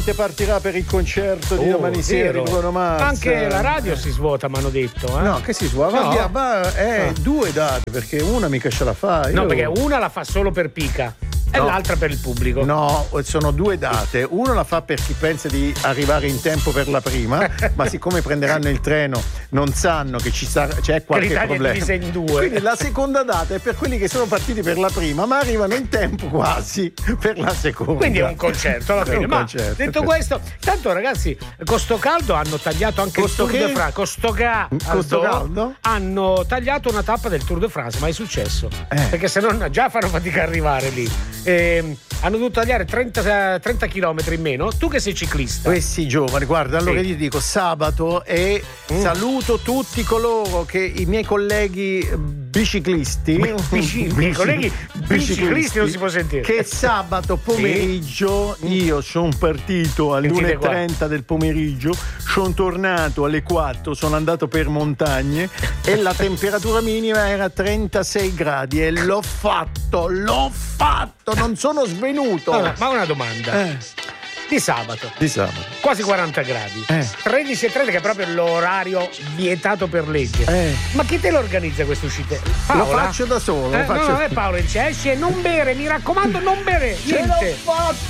gente partirà per il concerto di domani sera di Bruno Mars. Anche la radio si svuota, mi hanno detto. No, che si svuota? No. Due date, perché una mica ce la fa. No, perché una la fa solo per Pica e l'altra per il pubblico. No, sono due date. Una la fa per chi pensa di arrivare in tempo per la prima, ma siccome prenderanno il treno non sanno che c'è qualche problema. È divisa in due. Quindi la seconda data è per quelli che sono partiti per la prima, ma arrivano in tempo quasi per la seconda. Quindi è un concerto alla fine. Ma detto questo, tanto ragazzi, con sto caldo hanno tagliato anche il Tour de France. Con sto caldo hanno tagliato una tappa del Tour de France, ma è successo. Perché se no già fanno fatica a arrivare lì. Hanno dovuto tagliare 30 km in meno. Tu che sei ciclista, questi giovani, guarda, allora io dico sabato e saluto tutti coloro che i miei colleghi biciclisti, i colleghi biciclisti non si può sentire, che sabato pomeriggio io sono partito alle 1:30 del pomeriggio, sono tornato alle 4, sono andato per montagne e la temperatura minima era 36 gradi e l'ho fatto, non sono svenuto. Ma una domanda. Di sabato. Quasi 40 gradi. 13:30 che è proprio l'orario vietato per legge. Ma chi te lo organizza queste uscite? Paola? Lo faccio da solo. No, Paola dice esci e non bere, mi raccomando, non bere. Niente.